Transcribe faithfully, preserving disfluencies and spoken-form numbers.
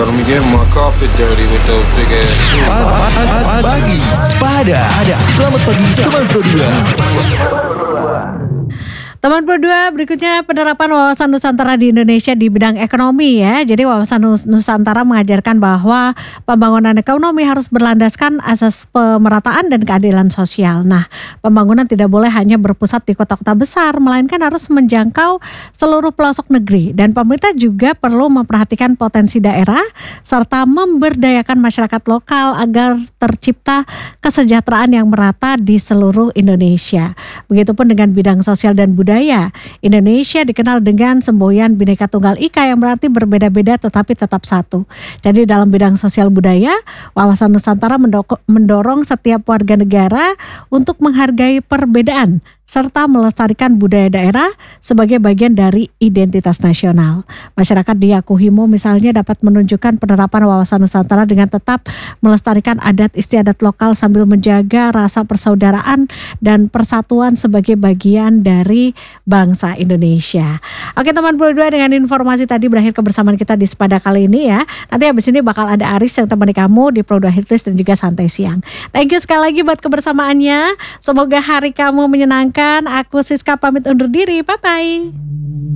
Yeah, let me get my carpet dirty with those big ass. Pagi, Sepada. Selamat pagi, teman Pro dua. Teman Pro dua, berikutnya penerapan wawasan Nusantara di Indonesia di bidang ekonomi ya. Jadi wawasan Nus- Nusantara mengajarkan bahwa pembangunan ekonomi harus berlandaskan asas pemerataan dan keadilan sosial. Nah, pembangunan tidak boleh hanya berpusat di kota-kota besar, melainkan harus menjangkau seluruh pelosok negeri. Dan pemerintah juga perlu memperhatikan potensi daerah serta memberdayakan masyarakat lokal agar tercipta kesejahteraan yang merata di seluruh Indonesia. Begitupun dengan bidang sosial dan budaya. Indonesia dikenal dengan semboyan Bhinneka Tunggal Ika yang berarti berbeda-beda tetapi tetap satu. Jadi dalam bidang sosial budaya, wawasan Nusantara mendorong setiap warga negara untuk menghargai perbedaan serta melestarikan budaya daerah sebagai bagian dari identitas nasional. Masyarakat di Yakuhimo misalnya dapat menunjukkan penerapan wawasan Nusantara dengan tetap melestarikan adat istiadat lokal sambil menjaga rasa persaudaraan dan persatuan sebagai bagian dari bangsa Indonesia. Oke teman Pro dua, dengan informasi tadi berakhir kebersamaan kita di Sepada kali ini ya. Nanti habis ini bakal ada Aris yang temani kamu di Pro dua Hitlist dan juga Santai Siang. Thank you sekali lagi buat kebersamaannya. Semoga hari kamu menyenangkan. Aku Siska pamit undur diri. Bye-bye.